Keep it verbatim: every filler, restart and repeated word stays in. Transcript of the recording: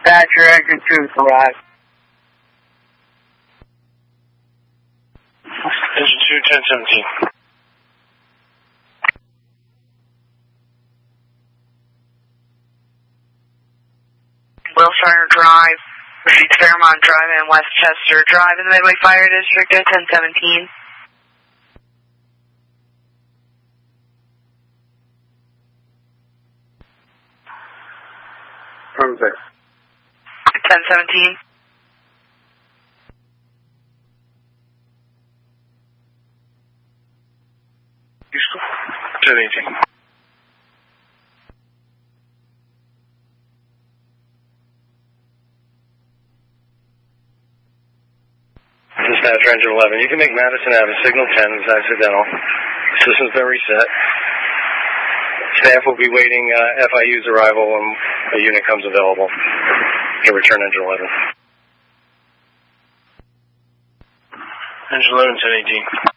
Badger Engine two arrived. Engine two, ten seventeen. Wilshire Drive, Fairmont Drive, and Westchester Drive in the Midway Fire District at ten seventeen. From there. ten seventeen. ten eighteen. Dispatcher Engine eleven. You can make Madison Avenue signal ten is accidental. System's been reset. Staff will be waiting uh, F I U's arrival when a unit comes available. You can return Engine eleven. Engine eleven, ten eighteen.